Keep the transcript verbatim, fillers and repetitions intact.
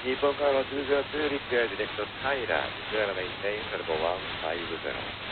日本からはツーゼロツーリップエアディレクトタイラー、ゼロメインテインサルボワンファイブゼロ。